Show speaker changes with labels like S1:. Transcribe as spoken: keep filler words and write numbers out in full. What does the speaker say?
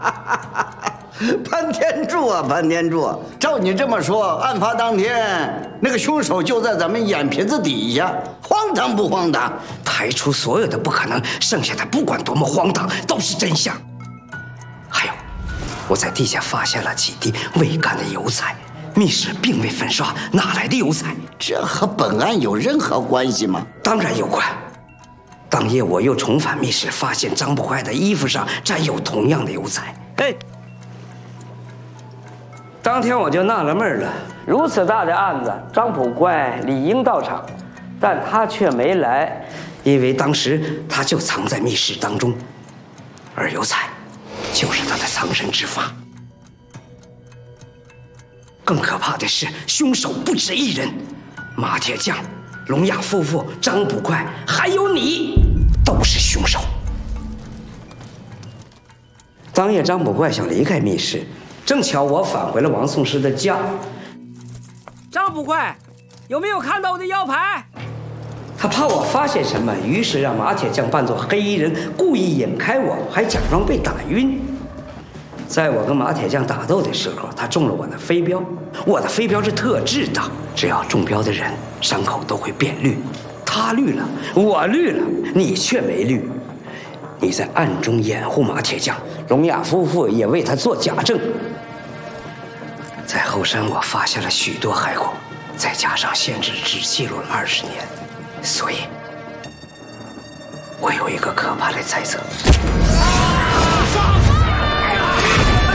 S1: 潘天柱啊，潘天柱，照你这么说，案发当天那个凶手就在咱们眼皮子底下，荒唐不荒唐？
S2: 排除所有的不可能，剩下的不管多么荒唐，都是真相。还有，我在地下发现了几滴未干的油彩，密室并未粉刷，哪来的油彩？
S1: 这和本案有任何关系吗？
S2: 当然有关。当夜我又重返密室，发现张不坏的衣服上沾有同样的油彩。哎。 当天我就纳了闷了，如此大的案子，张捕怪理应到场，但他却没来，因为当时他就藏在密室当中，而油彩就是他的藏身之法。更可怕的是，凶手不止一人，马铁匠、聋哑夫妇、张捕怪，还有你，都是凶手。当夜，张捕怪想离开密室。 正巧我返回了王颂诗的家。
S3: 张捕快，有没有看到我的腰牌？
S2: 他怕我发现什么，于是让马铁匠扮作黑衣人，故意引开我，还假装被打晕。在我跟马铁匠打斗的时候，他中了我的飞镖。我的飞镖是特制的，只要中标的人，伤口都会变绿。他绿了，我绿了，你却没绿。 你在暗中掩护马铁匠，聋哑夫妇也为他做假证。在后山，我发现了许多骸骨，再加上限制只记录了二十年，所以，我有一个可怕的猜测。
S3: 杀！